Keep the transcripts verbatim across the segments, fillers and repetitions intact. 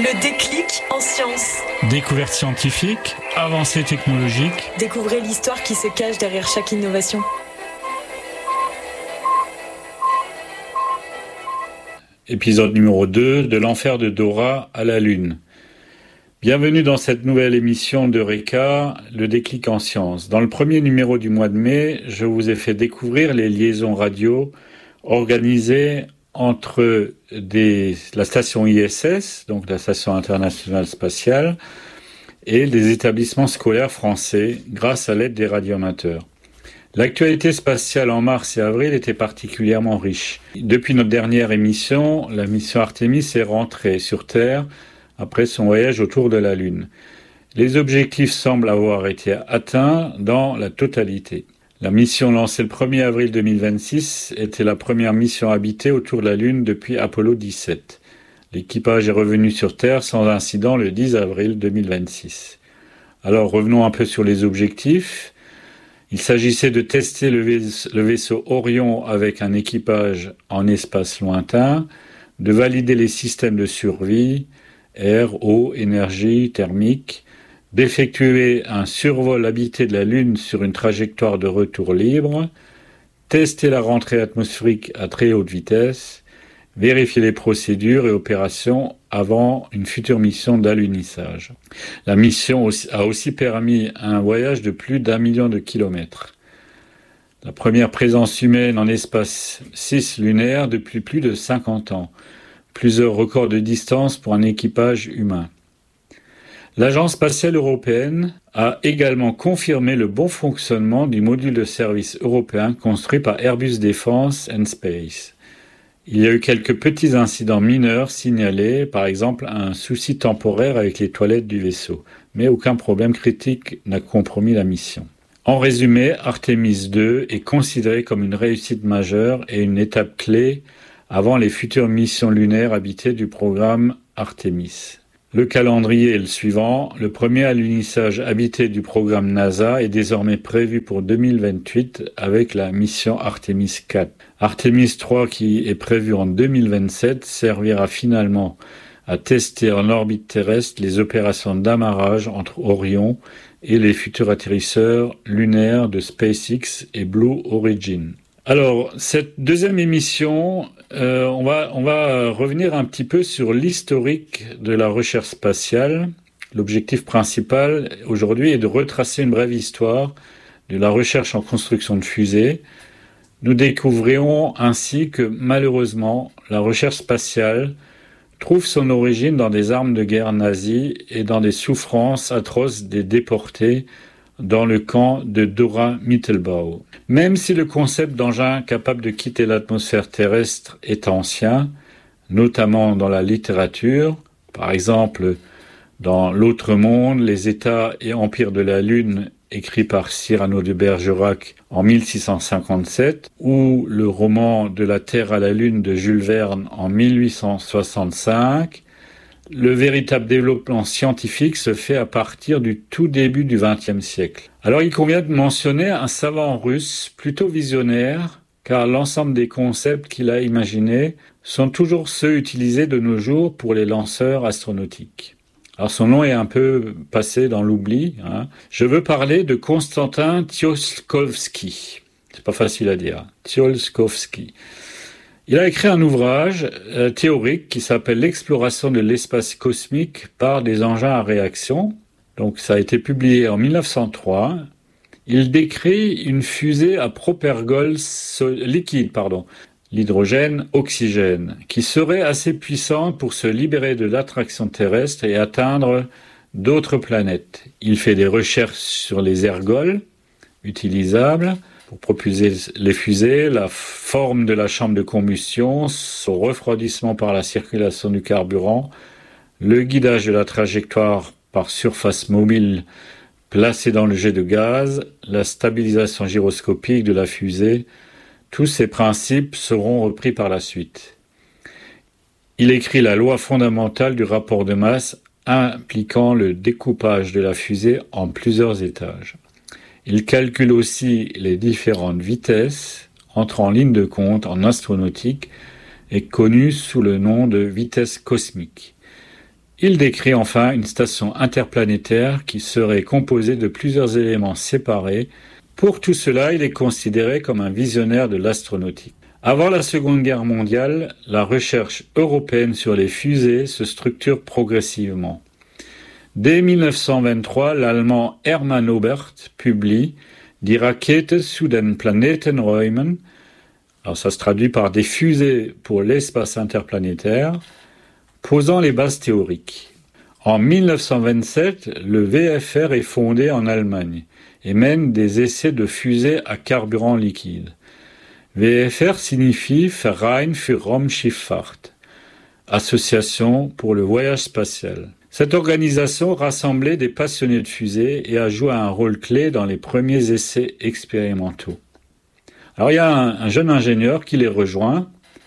Le déclic en sciences. Découvertes scientifiques, avancées technologiques. Découvrez l'histoire qui se cache derrière chaque innovation. Épisode numéro deux, de l'enfer de Dora à la Lune. Bienvenue dans cette nouvelle émission d'Eureka, le déclic en sciences. Dans le premier numéro du mois de mai, je vous ai fait découvrir les liaisons radio organisées entre des, la station I S S, donc la Station internationale spatiale, et des établissements scolaires français grâce à l'aide des radioamateurs. L'actualité spatiale en mars et avril était particulièrement riche. Depuis notre dernière émission, la mission Artemis est rentrée sur Terre après son voyage autour de la Lune. Les objectifs semblent avoir été atteints dans la totalité. La mission lancée le premier avril deux mille vingt-six était la première mission habitée autour de la Lune depuis Apollo dix-sept. L'équipage est revenu sur Terre sans incident le dix avril deux mille vingt-six. Alors revenons un peu sur les objectifs. Il s'agissait de tester le vaisseau, le vaisseau Orion avec un équipage en espace lointain, de valider les systèmes de survie, air, eau, énergie, thermique, d'effectuer un survol habité de la Lune sur une trajectoire de retour libre, tester la rentrée atmosphérique à très haute vitesse, vérifier les procédures et opérations avant une future mission d'alunissage. La mission a aussi permis un voyage de plus d'un million de kilomètres. La première présence humaine en espace cislunaire depuis plus de cinquante ans. Plusieurs records de distance pour un équipage humain. L'Agence spatiale européenne a également confirmé le bon fonctionnement du module de service européen construit par Airbus Defence and Space. Il y a eu quelques petits incidents mineurs signalés, par exemple un souci temporaire avec les toilettes du vaisseau, mais aucun problème critique n'a compromis la mission. En résumé, Artemis deux est considéré comme une réussite majeure et une étape clé avant les futures missions lunaires habitées du programme Artemis. Le calendrier est le suivant. Le premier alunissage habité du programme NASA est désormais prévu pour deux mille vingt-huit avec la mission Artemis quatre. Artemis trois, qui est prévu en deux mille vingt-sept, servira finalement à tester en orbite terrestre les opérations d'amarrage entre Orion et les futurs atterrisseurs lunaires de SpaceX et Blue Origin. Alors, cette deuxième émission, euh, on va, on va revenir un petit peu sur l'historique de la recherche spatiale. L'objectif principal aujourd'hui est de retracer une brève histoire de la recherche en construction de fusées. Nous découvrirons ainsi que, malheureusement, la recherche spatiale trouve son origine dans des armes de guerre nazies et dans des souffrances atroces des déportés dans le camp de Dora-Mittelbau. Même si le concept d'engin capable de quitter l'atmosphère terrestre est ancien, notamment dans la littérature, par exemple dans L'autre monde, les États et empires de la Lune, écrit par Cyrano de Bergerac en mille six cent cinquante-sept, ou le roman De la Terre à la Lune de Jules Verne en mille huit cent soixante-cinq, le véritable développement scientifique se fait à partir du tout début du vingtième siècle. Alors il convient de mentionner un savant russe plutôt visionnaire, car l'ensemble des concepts qu'il a imaginés sont toujours ceux utilisés de nos jours pour les lanceurs astronautiques. Alors son nom est un peu passé dans l'oubli. Hein. Je veux parler de Konstantin Tsiolkovsky. C'est pas facile à dire. Tsiolkovsky. Il a écrit un ouvrage euh, théorique qui s'appelle L'exploration de l'espace cosmique par des engins à réaction. Donc ça a été publié en mille neuf cent trois. Il décrit une fusée à propergol so- liquide, pardon, l'hydrogène-oxygène, qui serait assez puissante pour se libérer de l'attraction terrestre et atteindre d'autres planètes. Il fait des recherches sur les ergols utilisables pour propulser les fusées, la forme de la chambre de combustion, son refroidissement par la circulation du carburant, le guidage de la trajectoire par surface mobile placée dans le jet de gaz, la stabilisation gyroscopique de la fusée. Tous ces principes seront repris par la suite. Il écrit la loi fondamentale du rapport de masse impliquant le découpage de la fusée en plusieurs étages. Il calcule aussi les différentes vitesses entrant en ligne de compte en astronautique et connues sous le nom de vitesse cosmique. Il décrit enfin une station interplanétaire qui serait composée de plusieurs éléments séparés. Pour tout cela, il est considéré comme un visionnaire de l'astronautique. Avant la Seconde Guerre mondiale, la recherche européenne sur les fusées se structure progressivement. Dès mille neuf cent vingt-trois, l'Allemand Hermann Oberth publie « Die Rakete zu den Planetenräumen », alors ça se traduit par « des fusées pour l'espace interplanétaire », posant les bases théoriques. En mille neuf cent vingt-sept, le V F R est fondé en Allemagne et mène des essais de fusées à carburant liquide. V F R signifie Verein für Raumschifffahrt, Association pour le voyage spatial. Cette organisation rassemblait des passionnés de fusées et a joué un rôle clé dans les premiers essais expérimentaux. Alors il y a un, un jeune ingénieur qui les rejoint,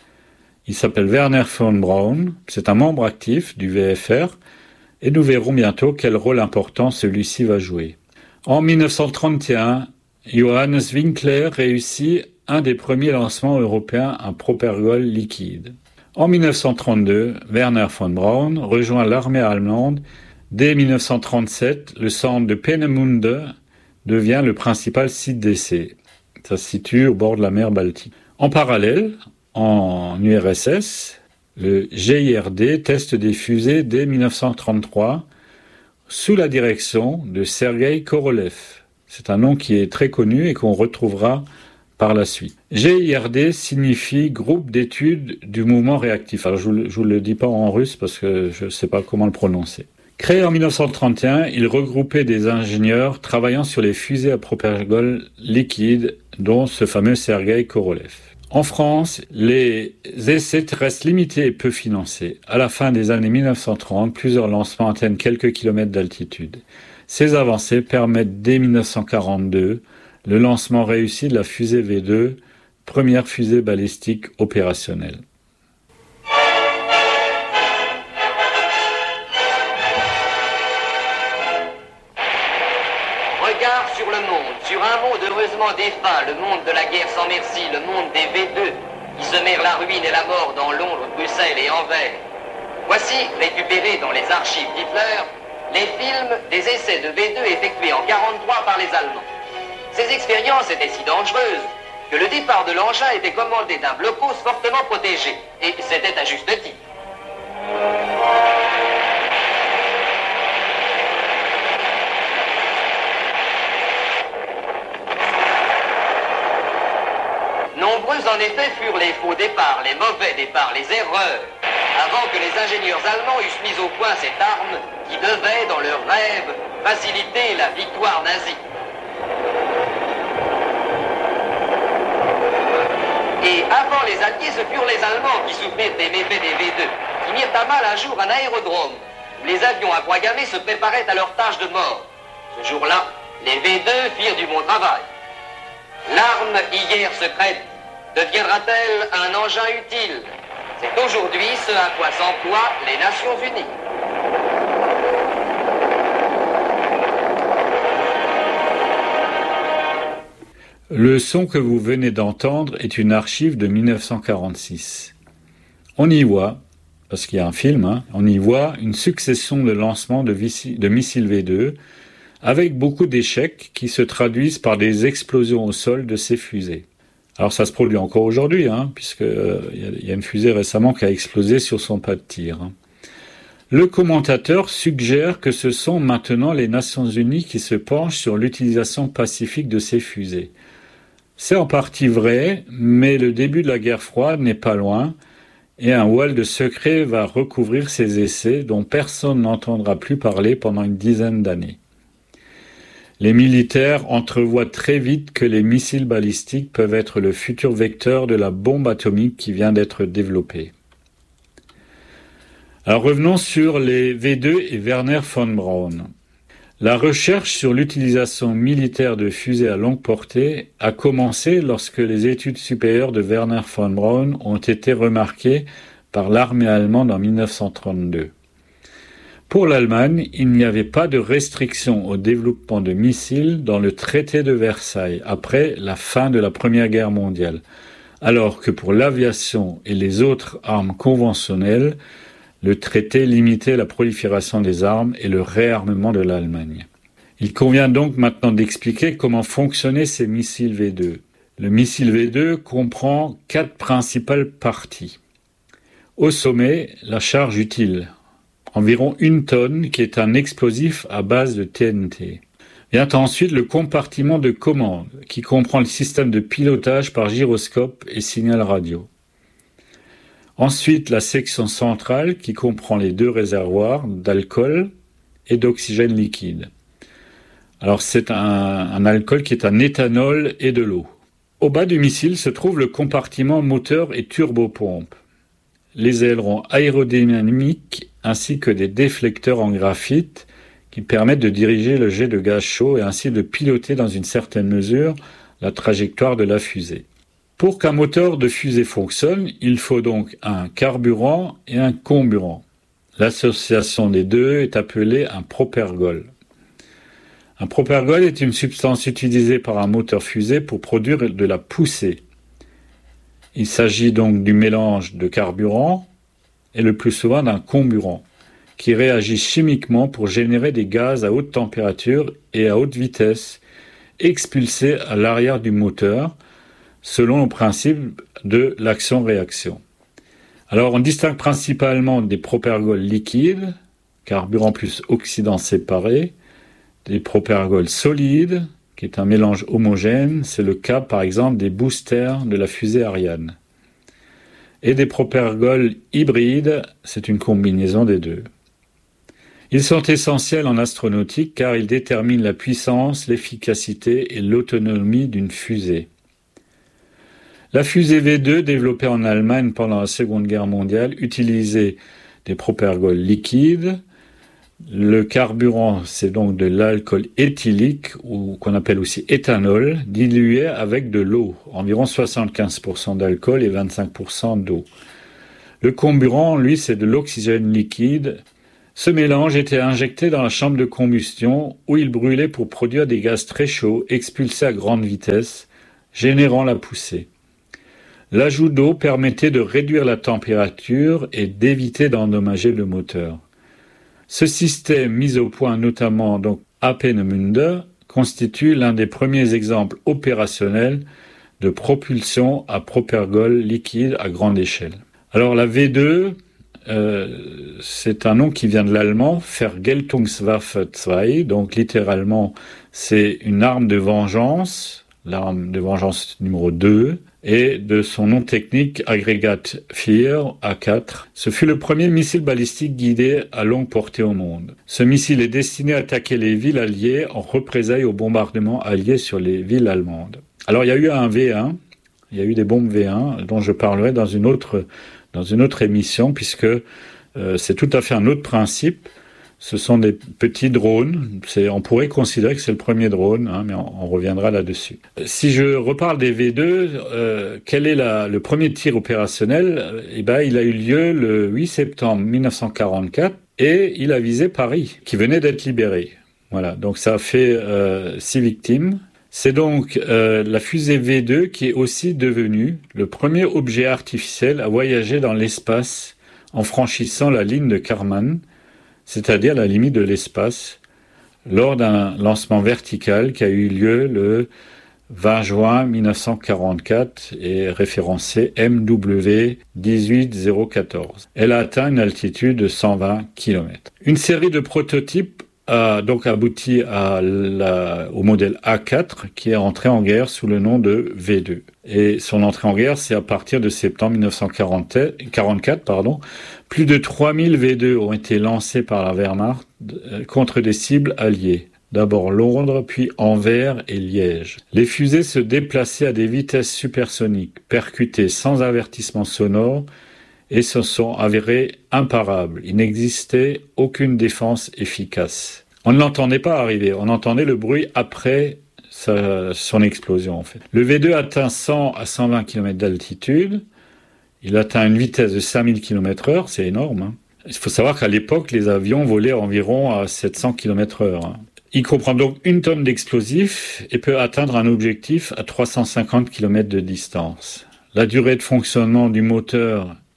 il s'appelle Wernher von Braun, c'est un membre actif du V F R et nous verrons bientôt quel rôle important celui-ci va jouer. En mille neuf cent trente et un, Johannes Winkler réussit un des premiers lancements européens à propergol liquide. En mille neuf cent trente-deux, Wernher von Braun rejoint l'armée allemande. Dès mille neuf cent trente-sept, le centre de Peenemünde devient le principal site d'essai. Ça se situe au bord de la mer Baltique. En parallèle, en U R S S, le G I R D teste des fusées dès mille neuf cent trente-trois sous la direction de Sergueï Korolev. C'est un nom qui est très connu et qu'on retrouvera par la suite. G I R D signifie Groupe d'études du mouvement réactif. Alors je ne vous, vous le dis pas en russe parce que je ne sais pas comment le prononcer. Créé en mille neuf cent trente et un, il regroupait des ingénieurs travaillant sur les fusées à propergol liquide, dont ce fameux Sergueï Korolev. En France, les essais restent limités et peu financés. À la fin des années mille neuf cent trente, plusieurs lancements atteignent quelques kilomètres d'altitude. Ces avancées permettent dès mille neuf cent quarante-deux le lancement réussi de la fusée V deux, première fusée balistique opérationnelle. Regard sur le monde, sur un monde heureusement défunt, le monde de la guerre sans merci, le monde des V deux, qui semèrent la ruine et la mort dans Londres, Bruxelles et Anvers. Voici, récupérés dans les archives d'Hitler, les films des essais de V deux effectués en quarante-trois par les Allemands. Ces expériences étaient si dangereuses que le départ de l'engin était commandé d'un blocos fortement protégé. Et c'était à juste titre. Nombreux en effet furent les faux départs, les mauvais départs, les erreurs, avant que les ingénieurs allemands eussent mis au point cette arme qui devait, dans leur rêve, faciliter la victoire nazie. Et avant les Alliés, ce furent les Allemands qui souffrirent des méfaits des V deux, qui mirent à mal un jour un aérodrome où les avions à proie gammée se préparaient à leur tâche de mort. Ce jour-là, les V deux firent du bon travail. L'arme hier secrète deviendra-t-elle un engin utile? C'est aujourd'hui ce à quoi s'emploient les Nations Unies. Le son que vous venez d'entendre est une archive de mille neuf cent quarante-six. On y voit, parce qu'il y a un film, hein, on y voit une succession de lancements de, vissi- de missiles V deux avec beaucoup d'échecs qui se traduisent par des explosions au sol de ces fusées. Alors ça se produit encore aujourd'hui, hein, puisque euh, y, y a une fusée récemment qui a explosé sur son pas de tir. Hein. Le commentateur suggère que ce sont maintenant les Nations Unies qui se penchent sur l'utilisation pacifique de ces fusées. C'est en partie vrai, mais le début de la guerre froide n'est pas loin, et un voile de secret va recouvrir ces essais dont personne n'entendra plus parler pendant une dizaine d'années. Les militaires entrevoient très vite que les missiles balistiques peuvent être le futur vecteur de la bombe atomique qui vient d'être développée. Alors revenons sur les V deux et Wernher von Braun. La recherche sur l'utilisation militaire de fusées à longue portée a commencé lorsque les études supérieures de Wernher von Braun ont été remarquées par l'armée allemande en mille neuf cent trente-deux. Pour l'Allemagne, il n'y avait pas de restriction au développement de missiles dans le traité de Versailles après la fin de la Première Guerre mondiale, alors que pour l'aviation et les autres armes conventionnelles, Le traité limitait la prolifération des armes et le réarmement de l'Allemagne. Il convient donc maintenant d'expliquer comment fonctionnaient ces missiles V deux. Le missile V deux comprend quatre principales parties. Au sommet, la charge utile, environ une tonne, qui est un explosif à base de T N T. Vient ensuite le compartiment de commande, qui comprend le système de pilotage par gyroscope et signal radio. Ensuite, la section centrale, qui comprend les deux réservoirs d'alcool et d'oxygène liquide. Alors c'est un, un alcool qui est un éthanol et de l'eau. Au bas du missile se trouve le compartiment moteur et turbopompe, les ailerons aérodynamiques ainsi que des déflecteurs en graphite qui permettent de diriger le jet de gaz chaud et ainsi de piloter dans une certaine mesure la trajectoire de la fusée. Pour qu'un moteur de fusée fonctionne, il faut donc un carburant et un comburant. L'association des deux est appelée un propergol. Un propergol est une substance utilisée par un moteur fusée pour produire de la poussée. Il s'agit donc du mélange de carburant et le plus souvent d'un comburant, qui réagit chimiquement pour générer des gaz à haute température et à haute vitesse, expulsés à l'arrière du moteur, selon le principe de l'action-réaction. Alors on distingue principalement des propergols liquides, carburant plus oxydant séparé, des propergols solides, qui est un mélange homogène, c'est le cas par exemple des boosters de la fusée Ariane. Et des propergols hybrides, c'est une combinaison des deux. Ils sont essentiels en astronautique car ils déterminent la puissance, l'efficacité et l'autonomie d'une fusée. La fusée V deux, développée en Allemagne pendant la Seconde Guerre mondiale, utilisait des propergols liquides. Le carburant, c'est donc de l'alcool éthylique, ou qu'on appelle aussi éthanol, dilué avec de l'eau, environ soixante-quinze pour cent d'alcool et vingt-cinq pour cent d'eau. Le comburant, lui, c'est de l'oxygène liquide. Ce mélange était injecté dans la chambre de combustion où il brûlait pour produire des gaz très chauds expulsés à grande vitesse, générant la poussée. L'ajout d'eau permettait de réduire la température et d'éviter d'endommager le moteur. Ce système, mis au point notamment donc à Peenemünde, constitue l'un des premiers exemples opérationnels de propulsion à propergol liquide à grande échelle. Alors la V deux, euh, c'est un nom qui vient de l'allemand Vergeltungswaffe deux, donc littéralement c'est une arme de vengeance, l'arme de vengeance numéro deux, et de son nom technique Aggregat quatre, A quatre. Ce fut le premier missile balistique guidé à longue portée au monde. Ce missile est destiné à attaquer les villes alliées en représailles aux bombardements alliés sur les villes allemandes. Alors il y a eu un V un, il y a eu des bombes V un dont je parlerai dans une autre, dans une autre émission puisque euh, c'est tout à fait un autre principe. Ce sont des petits drones. C'est, on pourrait considérer que c'est le premier drone, hein, mais on, on reviendra là-dessus. Si je reparle des V deux, euh, quel est la, le premier tir opérationnel ? Eh ben, il a eu lieu le huit septembre mille neuf cent quarante-quatre et il a visé Paris, qui venait d'être libéré. Voilà, donc ça a fait euh, six victimes. C'est donc euh, la fusée V deux qui est aussi devenue le premier objet artificiel à voyager dans l'espace en franchissant la ligne de Kármán, c'est-à-dire la limite de l'espace, lors d'un lancement vertical qui a eu lieu le vingt juin mille neuf cent quarante-quatre et référencé M W dix-huit zéro quatorze. Elle a atteint une altitude de cent vingt kilomètres. Une série de prototypes a donc abouti à la, au modèle A quatre qui est entré en guerre sous le nom de V deux. Et son entrée en guerre, c'est à partir de septembre mille neuf cent quarante-quatre. Pardon. Plus de trois mille V deux ont été lancés par la Wehrmacht contre des cibles alliées. D'abord Londres, puis Anvers et Liège. Les fusées se déplaçaient à des vitesses supersoniques, percutaient sans avertissement sonore et se sont avérées imparables. Il n'existait aucune défense efficace. On ne l'entendait pas arriver, on entendait le bruit après sa, son explosion en fait. Le V deux atteint cent à cent vingt kilomètres d'altitude, il atteint une vitesse de cinq mille kilomètres heure, c'est énorme. Hein. Il faut savoir qu'à l'époque, les avions volaient environ à sept cents kilomètres heure. Hein. Il comprend donc une tonne d'explosifs et peut atteindre un objectif à trois cent cinquante kilomètres de distance. La durée de fonctionnement du moteur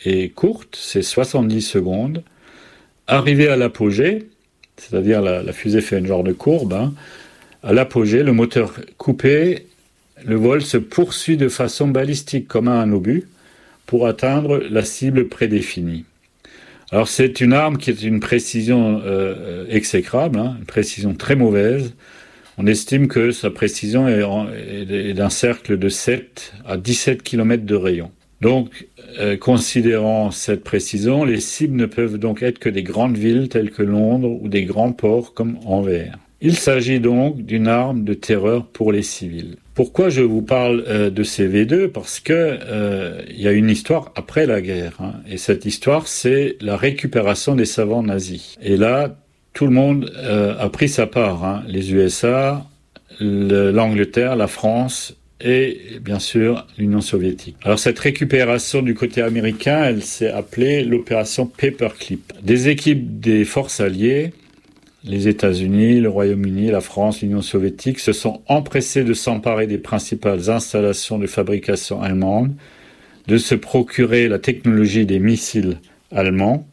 est courte, c'est soixante-dix secondes. Arrivé à l'apogée, c'est-à-dire la, la fusée fait un genre de courbe, hein, à l'apogée, le moteur coupé, le vol se poursuit de façon balistique comme un obus pour atteindre la cible prédéfinie. Alors c'est une arme qui est une précision euh, exécrable, hein, une précision très mauvaise. On estime que sa précision est, en, est d'un cercle de sept à dix-sept kilomètres de rayon. Donc, euh, considérant cette précision, les cibles ne peuvent donc être que des grandes villes telles que Londres ou des grands ports comme Anvers. Il s'agit donc d'une arme de terreur pour les civils. Pourquoi je vous parle euh, de ces V deux ? Parce que euh, il y a une histoire après la guerre, hein, et cette histoire, c'est la récupération des savants nazis. Et là, tout le monde euh, a pris sa part, hein, les U S A, le, l'Angleterre, la France et bien sûr l'Union soviétique. Alors cette récupération du côté américain, elle s'est appelée l'opération Paperclip. Des équipes des forces alliées, les États-Unis, le Royaume-Uni, la France, l'Union soviétique se sont empressés de s'emparer des principales installations de fabrication allemandes, de se procurer la technologie des missiles allemands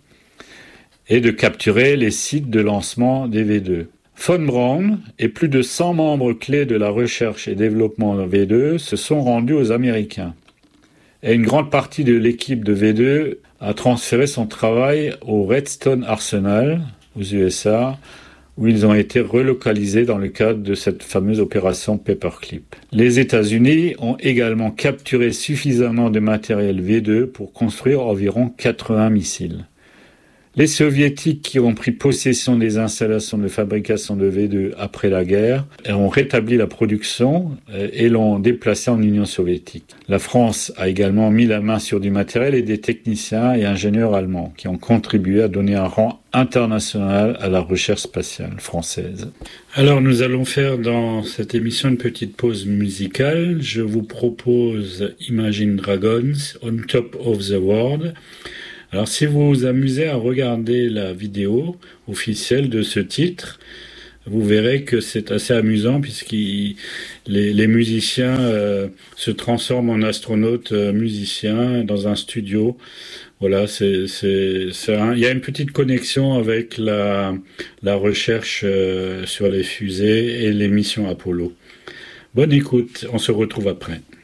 et de capturer les sites de lancement des V deux. Von Braun et plus de cent membres clés de la recherche et développement de V deux se sont rendus aux Américains. Et une grande partie de l'équipe de V deux a transféré son travail au Redstone Arsenal, aux U S A, où ils ont été relocalisés dans le cadre de cette fameuse opération Paperclip. Les États-Unis ont également capturé suffisamment de matériel V deux pour construire environ quatre-vingts missiles. Les Soviétiques qui ont pris possession des installations de fabrication de V deux après la guerre ont rétabli la production et l'ont déplacée en Union soviétique. La France a également mis la main sur du matériel et des techniciens et ingénieurs allemands qui ont contribué à donner un rang international à la recherche spatiale française. Alors nous allons faire dans cette émission une petite pause musicale. Je vous propose Imagine Dragons, On Top of the World. Alors si vous vous amusez à regarder la vidéo officielle de ce titre, vous verrez que c'est assez amusant puisque les, les musiciens euh, se transforment en astronautes euh, musiciens dans un studio. Voilà, c'est, c'est, c'est un, il y a une petite connexion avec la, la recherche euh, sur les fusées et les missions Apollo. Bonne écoute, on se retrouve après.